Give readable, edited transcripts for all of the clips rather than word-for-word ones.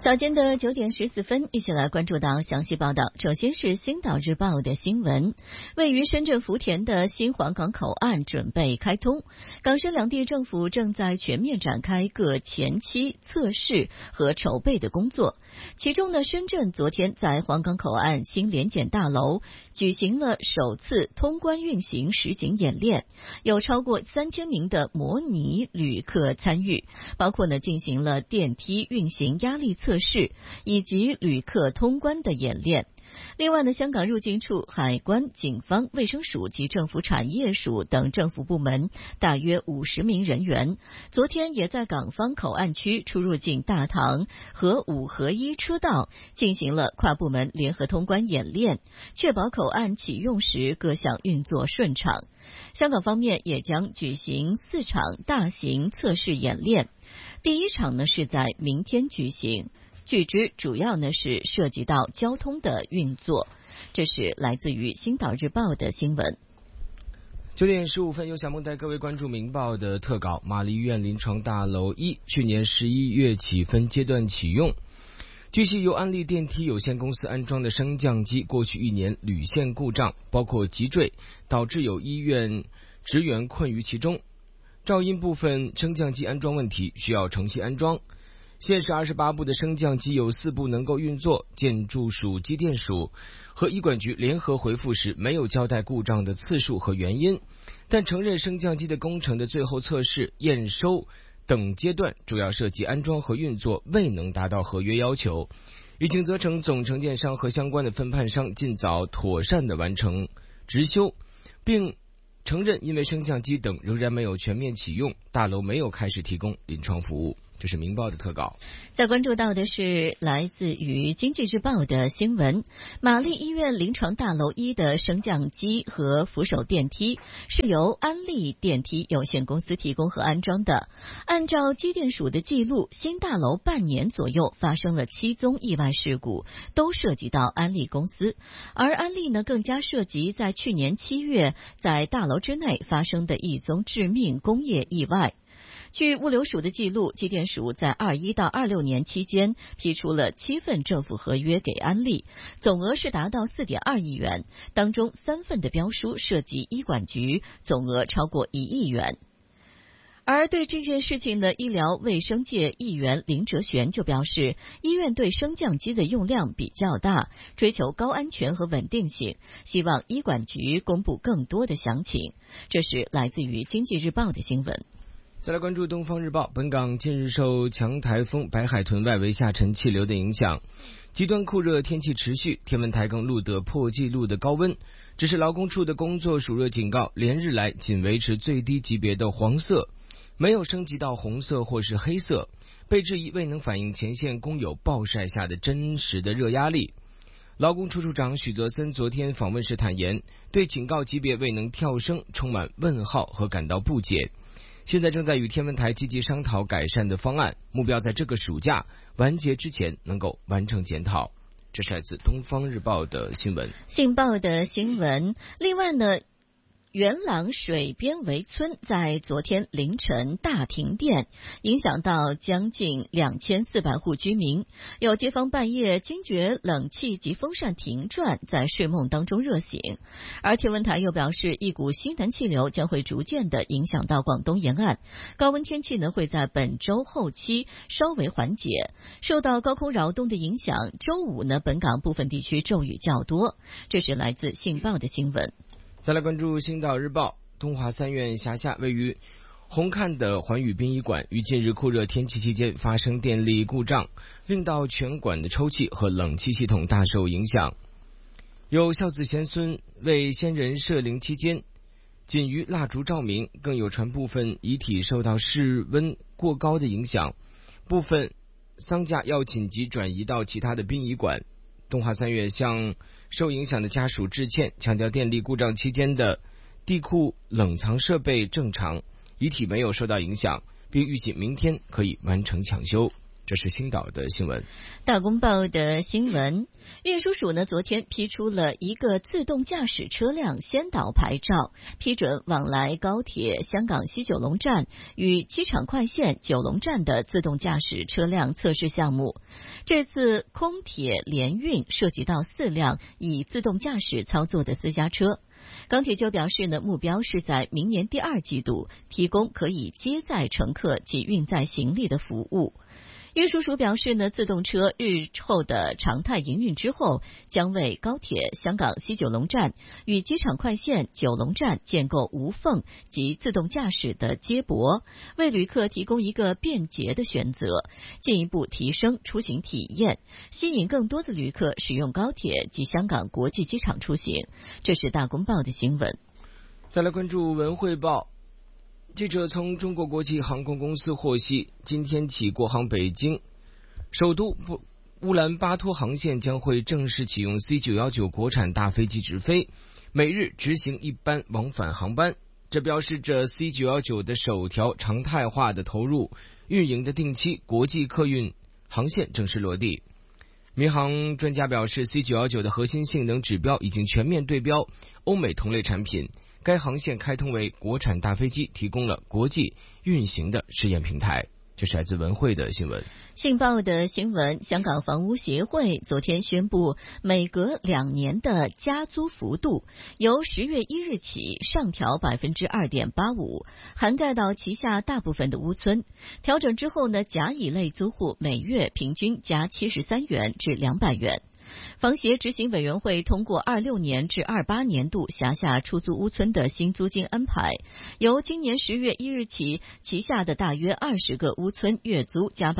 早间的9点14分，一起来关注到详细报道。首先是《星岛日报》的新闻，位于深圳福田的新皇岗口岸准备开通，港深两地政府正在全面展开各前期测试和筹备的工作。其中呢，深圳昨天在皇岗口岸新联检大楼举行了首次通关运行实景演练，有超过3000名的模拟旅客参与，包括呢进行了电梯运行压力测试以及旅客通关的演练。另外呢，香港入境处、海关、警方、卫生署及政府产业署等政府部门大约50名人员，昨天也在港方口岸区出入境大堂和5合1车道进行了跨部门联合通关演练，确保口岸启用时各项运作顺畅。香港方面也将举行4场大型测试演练，第一场呢是在明天举行。据知主要呢是涉及到交通的运作。这是来自于《星岛日报》的新闻。 9点15分，由小梦带各位关注明报的特稿。玛丽医院临床大楼1去年11月起分阶段启用。据悉，由安利电梯有限公司安装的升降机过去1年屡现故障，包括急坠，导致有医院职员困于其中。噪音部分升降机安装问题，需要重新安装。现时28部的升降机有4部能够运作，建筑署、机电署和医管局联合回复时没有交代故障的次数和原因，但承认升降机的工程的最后测试、验收等阶段主要涉及安装和运作未能达到合约要求，已经责成总承建商和相关的分判商尽早妥善地完成执修，并承认因为升降机等仍然没有全面启用，大楼没有开始提供临床服务。这是明报的特稿。 再关注到的是来自于经济日报的新闻，玛丽医院临床大楼1的升降机和扶手电梯是由安利电梯有限公司提供和安装的。按照机电署的记录，新大楼半年左右发生了7宗意外事故，都涉及到安利公司。而安利呢，更加涉及在去年7月在大楼之内发生的1宗致命工业意外。据物流署的记录，机电署在21到26年期间批出了7份政府合约给安利，总额是达到4.2亿元，当中3份的标书涉及医管局，总额超过1亿元。而对这件事情的医疗卫生界议员林哲玄就表示，医院对升降机的用量比较大，追求高安全和稳定性，希望医管局公布更多的详情。这是来自于经济日报的新闻。 再来关注东方日报，本港近日受强台风白海豚外围下沉气流的影响，极端酷热天气持续，天文台更录得破纪录的高温。只是劳工处的工作暑热警告连日来仅维持最低级别的黄色，没有升级到红色或是黑色，被质疑未能反映前线工友暴晒下的真实的热压力。劳工处处长许泽森昨天访问时坦言，对警告级别未能跳升充满问号和感到不解。现在正在与天文台积极商讨改善的方案，目标在这个暑假完结之前能够完成检讨。这是来自东方日报的新闻。 信报的新闻。另外呢，元朗水边围村在昨天凌晨大停电，影响到将近2400户居民。有街坊半夜惊觉冷气及风扇停转，在睡梦当中热醒。而天文台又表示，一股西南气流将会逐渐的影响到广东沿岸，高温天气呢会在本周后期稍微缓解。受到高空扰动的影响，周五呢本港部分地区骤雨较多。这是来自信报的新闻。 再来关注星岛日报，东华三院辖下位于红磡的环宇殡仪馆于近日酷热天气期间发生电力故障，令到全馆的抽气和冷气系统大受影响。有孝子贤孙为先人设灵期间，仅于蜡烛照明，更有传部分遗体受到室温过高的影响，部分丧假要紧急转移到其他的殡仪馆。东华三院向受影响的家属致歉，强调电力故障期间的地库冷藏设备正常，遗体没有受到影响，并预计明天可以完成抢修。 这是星岛的新闻。 大公报的新闻，运输署呢昨天批出了一个自动驾驶车辆先导牌照，批准往来高铁香港西九龙站与机场快线九龙站的自动驾驶车辆测试项目。这次空铁联运涉及到4辆以自动驾驶操作的私家车。港铁就表示呢，目标是在明年第2季度提供可以接载乘客及运载行李的服务。运输署表示呢，自动车日后的常态营运之后，将为高铁香港西九龙站与机场快线九龙站建构无缝及自动驾驶的接驳，为旅客提供一个便捷的选择，进一步提升出行体验，吸引更多的旅客使用高铁及香港国际机场出行。这是大公报的新闻。 再来关注文汇报。记者从中国国际航空公司获悉，今天起国航北京首都乌兰巴托航线将会正式启用 C919 国产大飞机直飞，每日执行一班往返航班。这标示着 C919 的首条常态化的投入运营的定期国际客运航线正式落地。民航专家表示， C919 的核心性能指标已经全面对标欧美同类产品，该航线开通为国产大飞机提供了国际运行的试验平台。这是来自文汇的新闻。 信报的新闻，香港房屋协会昨天宣布，每隔2年的加租幅度由10月1日起上调 2.85%， 涵盖到旗下大部分的屋村。调整之后呢，甲乙类租户每月平均加73元至200元。房协执行委员会通过26年至28年度辖下出租屋村的新租金安排，由今年10月1日起，旗下的大约20个屋村月租加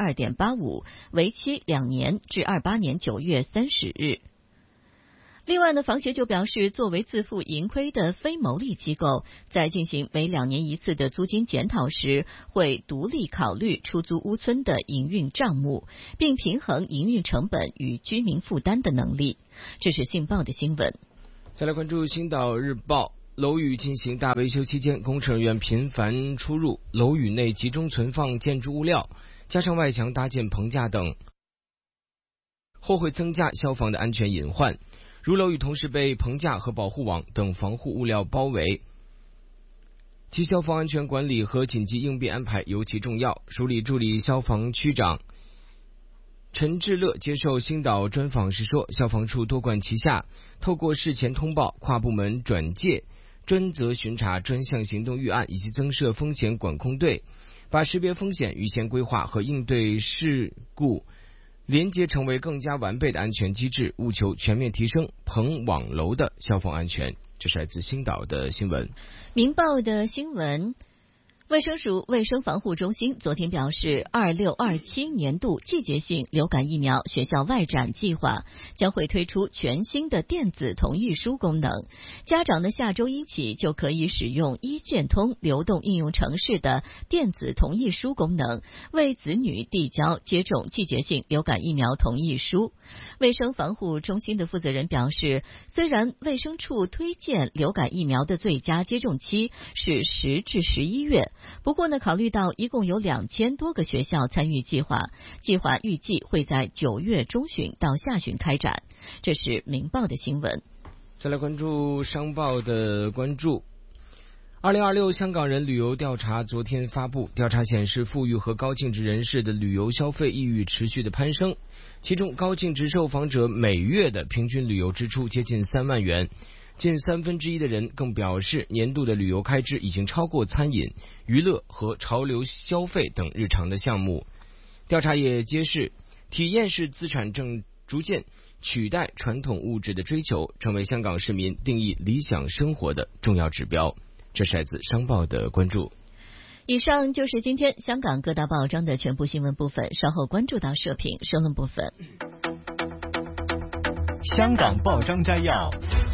2.85%， 为期2年至28年9月30日。另外呢，房协就表示，作为自负盈亏的非牟利机构，在进行每2年一次的租金检讨时，会独立考虑出租屋村的营运账目，并平衡营运成本与居民负担的能力。这是信报的新闻。 再来关注星岛日报。楼宇进行大维修期间，工程人员频繁出入，楼宇内集中存放建筑物料，加上外墙搭建棚架等，或会增加消防的安全隐患。如楼宇同时被棚架和保护网等防护物料包围，其消防安全管理和紧急应变安排尤其重要。署理助理消防区长陈志乐接受星岛专访时说，消防处多管齐下，透过事前通报、跨部门转介、专责巡查、专项行动预案以及增设风险管控队，把识别风险、预先规划和应对事故连接成为更加完备的安全机制，务求全面提升棚网楼的消防安全。这是来自星岛的新闻。 明报的新闻，卫生署卫生防护中心昨天表示，26-27年度季节性流感疫苗学校外展计划将会推出全新的电子同意书功能，家长呢下周一起就可以使用医健通流动应用程式的电子同意书功能，为子女递交接种季节性流感疫苗同意书。卫生防护中心的负责人表示，虽然卫生处推荐流感疫苗的最佳接种期是10至11月，不过呢，考虑到一共有2000多个学校参与计划预计会在9月中旬到下旬开展。这是明报的新闻。 再来关注商报的关注。2026香港人旅游调查昨天发布，调查显示，富裕和高净值人士的旅游消费意欲持续的攀升，其中高净值受访者每月的平均旅游支出接近3万元。近1/3的人更表示，年度的旅游开支已经超过餐饮、娱乐和潮流消费等日常的项目。调查也揭示，体验式资产正逐渐取代传统物质的追求，成为香港市民定义理想生活的重要指标。这是来自商报的关注。 以上就是今天香港各大报章的全部新闻部分，稍后关注到社评社论部分。 香港报章摘要。